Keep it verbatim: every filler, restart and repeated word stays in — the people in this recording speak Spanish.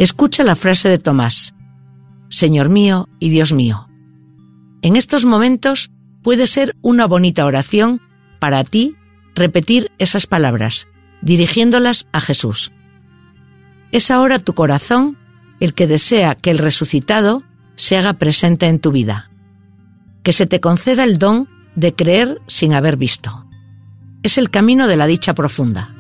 Escucha la frase de Tomás: Señor mío y Dios mío. En estos momentos puede ser una bonita oración para ti repetir esas palabras, dirigiéndolas a Jesús. Es ahora tu corazón el que desea que el resucitado se haga presente en tu vida. Que se te conceda el don de creer sin haber visto. Es el camino de la dicha profunda.